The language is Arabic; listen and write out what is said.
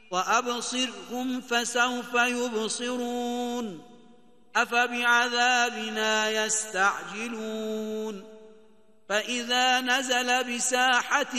وأبصرهم فسوف يبصرون أفبعذابنا يستعجلون فإذا نزل بساحة